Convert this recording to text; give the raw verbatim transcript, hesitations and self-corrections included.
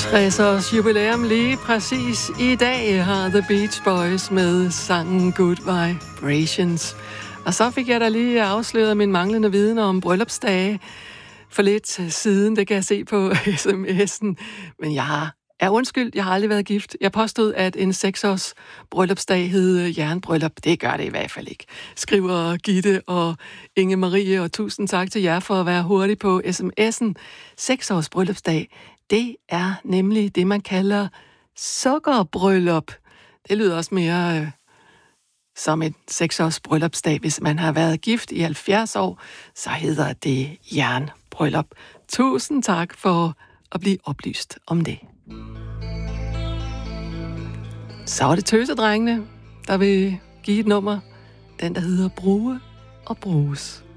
tres års jubilæum lige præcis i dag har The Beach Boys med sangen Good Vibrations. Og så fik jeg da lige afsløret min manglende viden om bryllupsdage for lidt siden. Det kan jeg se på sms'en. Men jeg har er undskyld, jeg har aldrig været gift. Jeg påstod, at en seksårs bryllupsdag hed jernbryllup. Det gør det i hvert fald ikke. Skriver Gitte og Inge Marie, og tusind tak til jer for at være hurtig på sms'en. Seksårs bryllupsdag, det er nemlig det, man kalder sukkerbryllup. Det lyder også mere øh, som en seksårs bryllupsdag. Hvis man har været gift i halvfjerds år, så hedder det jernbryllup. Tusind tak for at blive oplyst om det. Så er det tøsedrengene, der vil give et nummer. Den, der hedder Bruge og Bruges.